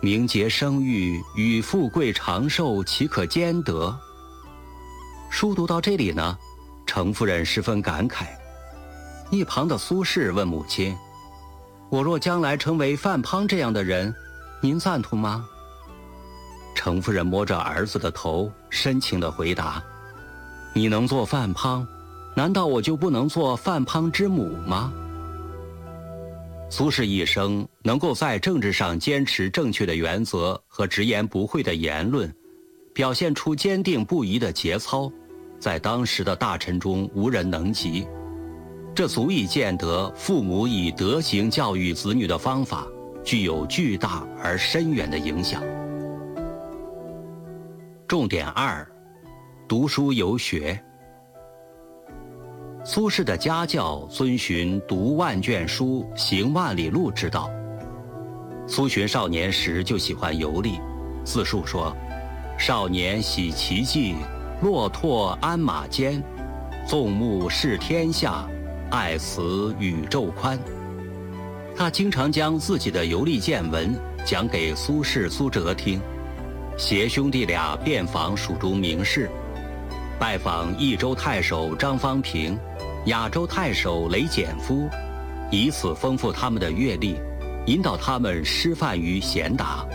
名节声誉与富贵长寿岂可兼得？书读到这里呢，程夫人十分感慨。一旁的苏轼问母亲：“我若将来成为范滂这样的人，您赞同吗？”程夫人摸着儿子的头，深情地回答：“你能做范滂，难道我就不能做范滂之母吗？”苏轼一生能够在政治上坚持正确的原则和直言不讳的言论，表现出坚定不移的节操，在当时的大臣中无人能及。这足以见得父母以德行教育子女的方法具有巨大而深远的影响。重点2：读书游学。苏轼的家教遵循读万卷书，行万里路之道。苏洵少年时就喜欢游历，自述说：“少年喜奇迹，骆驼鞍马间，纵目视天下，爱此宇宙宽。”他经常将自己的游历见闻讲给苏轼、苏辙听，携兄弟俩遍访蜀中名士，拜访益州太守张方平、雅州太守雷简夫，以此丰富他们的阅历，引导他们师范于贤达。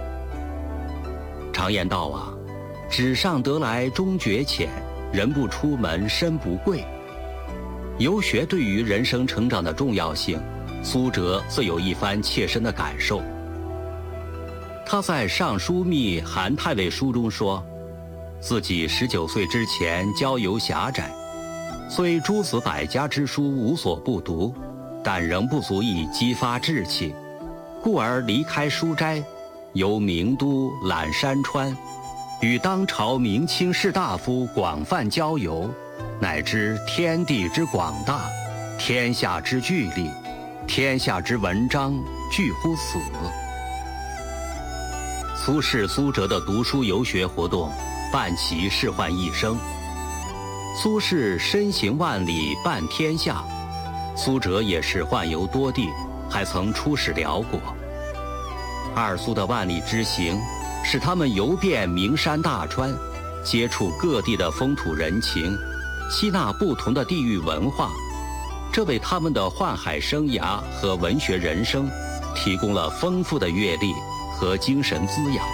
常言道啊，纸上得来终觉浅，人不出门身不贵。游学对于人生成长的重要性，苏辙自有一番切身的感受。他在《尚书密韩太尉书》中说，自己19岁之前交游狭窄，虽诸子百家之书无所不读，但仍不足以激发志气，故而离开书斋，游名都、览山川，与当朝明清士大夫广泛交游，乃知天地之广大，天下之巨力，天下之文章巨乎此。苏轼、苏辙的读书游学活动伴其仕宦一生。苏轼身行万里半天下，苏辙也是宦游多地，还曾出使辽国。二苏的万里之行，使他们游遍名山大川，接触各地的风土人情，吸纳不同的地域文化，这为他们的宦海生涯和文学人生提供了丰富的阅历和精神滋养。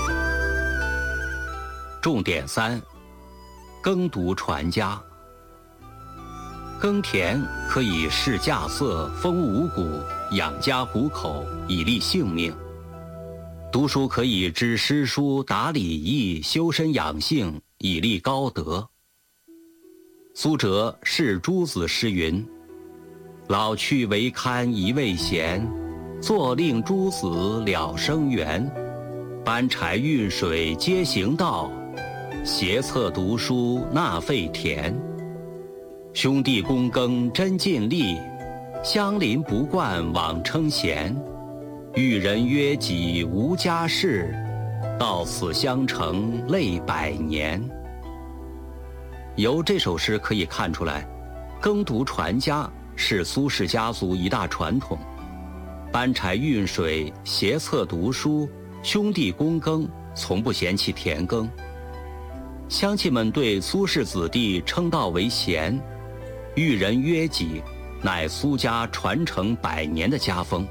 重点3：耕读传家。耕田可以试稼穑、丰五谷，养家糊口，以利性命；读书可以知诗书、达礼义，修身养性，以立高德。苏辙是诸子诗云：“老去为堪一味闲，坐令诸子了生源。搬柴运水皆行道，携册读书纳废田。兄弟躬耕真尽力，乡邻不惯枉称贤。遇人约己无家室，到此相成累百年。”由这首诗可以看出来，耕读传家是苏轼家族一大传统。搬柴运水、携册读书、兄弟躬耕，从不嫌弃田耕。乡亲们对苏氏子弟称道为贤，遇人约己，乃苏家传承100年的家风。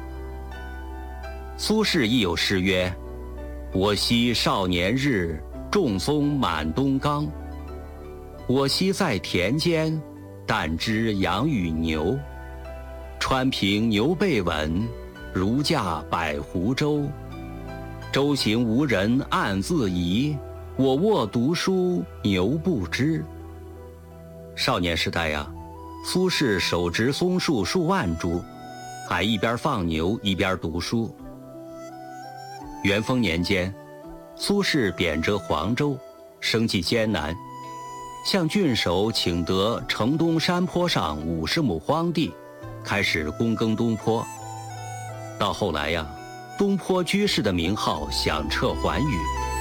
苏轼亦有诗曰：“我昔少年日，种松满东冈。我昔在田间，但知养与牛。川平牛背稳，如驾百湖舟。舟行无人暗自疑，我卧读书牛不知。”少年时代呀，苏轼手植松树数万株，还一边放牛一边读书。元丰年间，苏轼贬谪黄州，生计艰难，向郡守请得城东山坡上50亩荒地，开始躬耕东坡。到后来呀，东坡居士的名号响彻寰宇。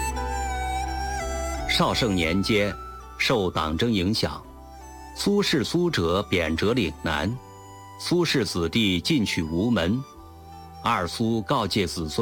绍圣年间，受党争影响，苏轼、苏辙贬谪岭南，苏氏子弟进取无门。二苏告诫子孙